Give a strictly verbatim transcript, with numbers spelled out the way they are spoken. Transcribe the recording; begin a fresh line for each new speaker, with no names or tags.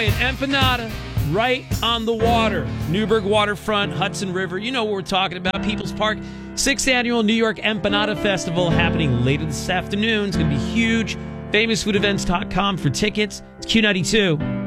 saying. Empanada, right on the water. Newburgh Waterfront, Hudson River. You know what we're talking about. People's Park. Sixth Annual New York Empanada Festival happening later this afternoon. It's going to be huge. famous food events dot com for tickets. It's Q ninety-two.